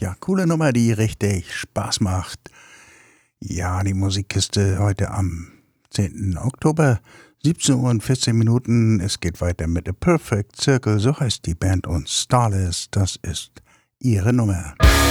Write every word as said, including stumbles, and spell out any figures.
Ja, coole Nummer, die richtig Spaß macht. Ja, die Musikkiste heute am zehnten Oktober, siebzehn Uhr und vierzehn Minuten. Es geht weiter mit A Perfect Circle, so heißt die Band, und Starless, das ist ihre Nummer.